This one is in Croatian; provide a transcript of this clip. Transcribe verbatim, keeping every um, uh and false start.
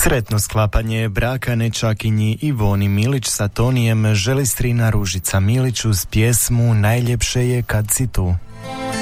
Sretno sklapanje braka nečakinji Ivoni Milić sa Tonijem želi strina Ružica Milić uz pjesmu Najljepše je kad si tu.